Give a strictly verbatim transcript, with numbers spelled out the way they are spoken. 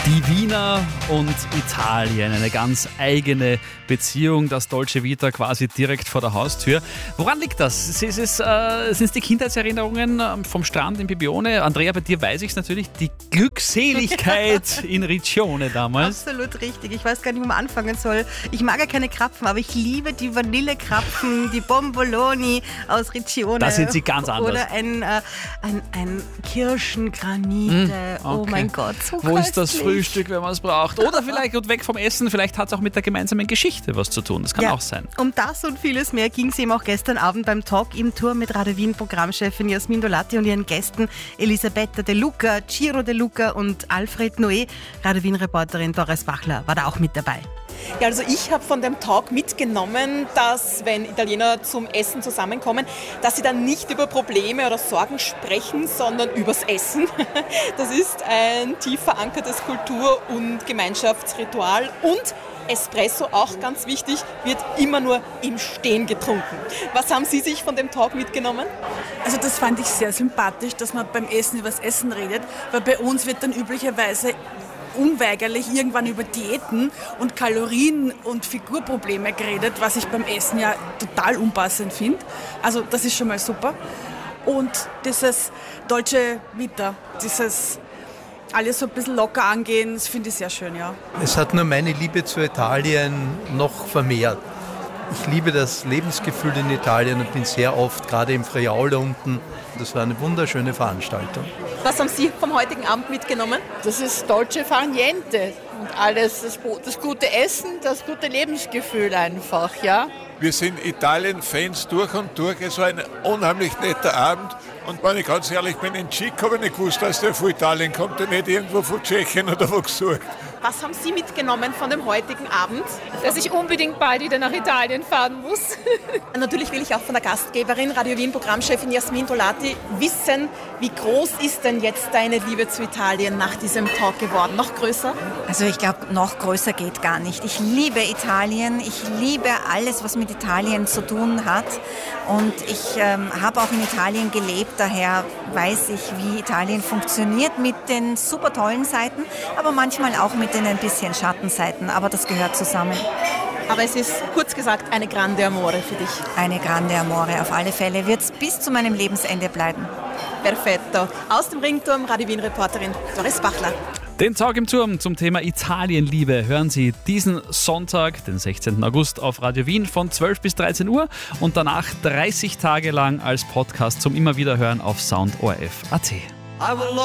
Die Wiener und Italien, eine ganz eigene Beziehung, das Dolce Vita quasi direkt vor der Haustür. Woran liegt das? Ist es, äh, sind es die Kindheitserinnerungen vom Strand in Bibione? Andrea, bei dir weiß ich es natürlich, die Glückseligkeit in Riccione damals. Absolut richtig. Ich weiß gar nicht, wo man anfangen soll. Ich mag ja keine Krapfen, aber ich liebe die Vanillekrapfen, die Bomboloni aus Riccione. Da sind sie ganz anders. Oder ein, äh, ein, ein Kirschengranit. Mm, okay. Oh mein Gott, so Wo ist das köstlich. Frühstück, wenn man es braucht? Oder vielleicht und weg vom Essen, vielleicht hat es auch mit der gemeinsamen Geschichte was zu tun. Das kann Ja, auch sein. Um das und vieles mehr ging es eben auch gestern Abend beim Talk im Tour mit Radio Wien Programmchefin Jasmin Dolatti und ihren Gästen Elisabetta De Luca, Ciro De Luca und Alfred Noé. Radio Wien Reporterin Doris Bachler war da auch mit dabei. Ja, also ich habe von dem Talk mitgenommen, dass wenn Italiener zum Essen zusammenkommen, dass sie dann nicht über Probleme oder Sorgen sprechen, sondern übers Essen. Das ist ein tief verankertes Kultur- und Gemeinschaftsritual und Espresso, auch ganz wichtig, wird immer nur im Stehen getrunken. Was haben Sie sich von dem Talk mitgenommen? Also das fand ich sehr sympathisch, dass man beim Essen über das Essen redet, weil bei uns wird dann üblicherweise unweigerlich irgendwann über Diäten und Kalorien und Figurprobleme geredet, was ich beim Essen ja total unpassend finde. Also das ist schon mal super. Und dieses Dolce Vita, dieses alles so ein bisschen locker angehen, das finde ich sehr schön, ja. Es hat nur meine Liebe zu Italien noch vermehrt. Ich liebe das Lebensgefühl in Italien und bin sehr oft, gerade im Friaul unten. Das war eine wunderschöne Veranstaltung. Was haben Sie vom heutigen Abend mitgenommen? Das ist Dolce Far Niente und alles, das, das gute Essen, das gute Lebensgefühl einfach, ja. Wir sind Italien-Fans durch und durch. Es war ein unheimlich netter Abend. Und wenn ich ganz ehrlich bin, in Chic habe ich nicht gewusst, dass der von Italien kommt und nicht irgendwo von Tschechien oder wo gesucht. Was haben Sie mitgenommen von dem heutigen Abend? Dass ich unbedingt bald wieder nach Italien fahren muss. Natürlich will ich auch von der Gastgeberin, Radio Wien Programmchefin Jasmin Dolatti, wissen, wie groß ist denn jetzt deine Liebe zu Italien nach diesem Talk geworden? Noch größer? Also ich glaube, noch größer geht gar nicht. Ich liebe Italien, ich liebe alles, was mit Italien zu tun hat. Und ich ähm, habe auch in Italien gelebt, daher weiß ich, wie Italien funktioniert mit den super tollen Seiten, aber manchmal auch mit den ein bisschen Schattenseiten, aber das gehört zusammen. Aber es ist, kurz gesagt, eine grande Amore für dich. Eine grande Amore, auf alle Fälle wird es bis zu meinem Lebensende bleiben. Perfetto. Aus dem Ringturm, Radio Wien Reporterin Doris Bachler. Den Talk im Turm zum Thema Italienliebe hören Sie diesen Sonntag, den sechzehnten August auf Radio Wien von zwölf bis dreizehn Uhr und danach dreißig Tage lang als Podcast zum immer wieder hören auf Sound O R F Punkt A T.